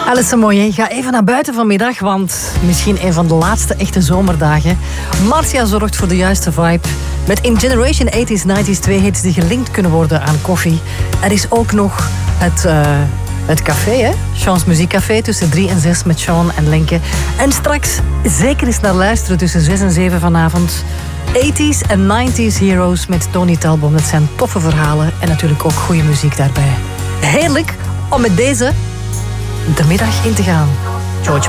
Alison Moyen, ga even naar buiten vanmiddag, want misschien een van de laatste echte zomerdagen. Marcia zorgt voor de juiste vibe. Met In Generation 80s, 90s 2 hits die gelinkt kunnen worden aan koffie. Er is ook nog het café, hè? Sean's Muziekcafé tussen 3 en 6 met Sean en Lenke. En straks zeker eens naar luisteren tussen 6 en 7 vanavond. 80s en 90s heroes met Tony Talbot. Dat zijn toffe verhalen en natuurlijk ook goede muziek daarbij. Heerlijk om met deze de middag in te gaan.